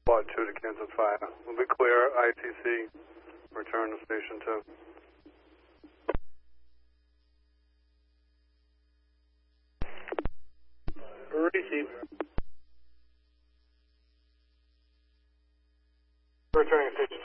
Quad 2 to Kansas Fire. We'll be clear. ITC, return to Station 2. Receive. Returning to Station